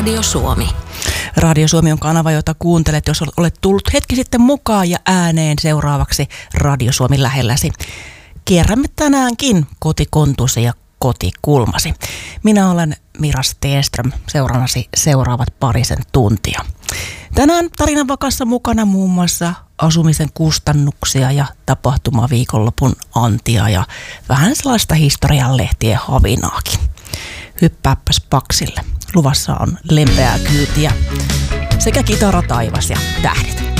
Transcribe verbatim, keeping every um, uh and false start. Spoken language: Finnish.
Radio Suomi. Radio Suomi on kanava, jota kuuntelet, jos olet tullut hetki sitten mukaan ja ääneen seuraavaksi Radio Suomi lähelläsi. Kierrämme tänäänkin kotikontusi ja kotikulmasi. Minä olen Mira Stenström, seurannasi seuraavat parisen tuntia. Tänään tarinan vakassa mukana muun muassa asumisen kustannuksia ja tapahtumaviikonlopun antia ja vähän sellaista historian lehtien havinaakin. Hyppääpäs paksille. Luvassa on lempeää kyytiä sekä kitara, taivas ja tähdet.